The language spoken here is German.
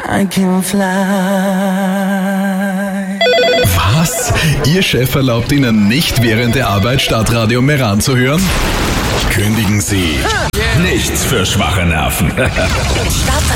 I can fly. Was? Ihr Chef erlaubt Ihnen nicht während der Arbeit Stadtradio Meran zu hören? Kündigen Sie. Nichts für schwache Nerven. Stadtradio